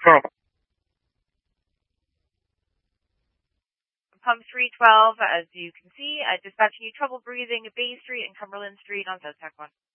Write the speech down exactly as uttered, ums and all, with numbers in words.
Pump three twelve, as you can see, uh, dispatching you trouble breathing, Bay Street and Cumberland Street on South Tech one.